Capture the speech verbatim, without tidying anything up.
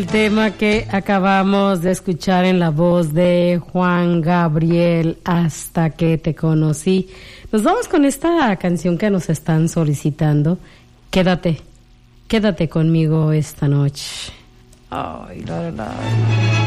El tema que acabamos de escuchar en la voz de Juan Gabriel, Hasta que te conocí. Nos vamos con esta canción que nos están solicitando. Quédate, quédate conmigo esta noche. Ay, la, la.